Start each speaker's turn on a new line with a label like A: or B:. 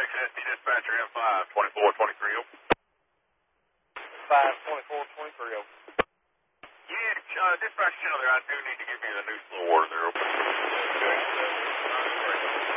A: Connecticut dispatcher M5, 2423.
B: 52423.
A: Yeah, dispatcher channel there, I do need to give you the new slow order there.